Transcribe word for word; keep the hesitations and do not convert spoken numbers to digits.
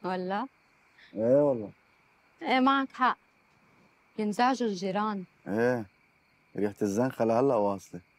ولا؟ ايه والله. ايه معك حق، ينزعجوا الجيران. ايه، ريحة الزنخة لهلا واصلة.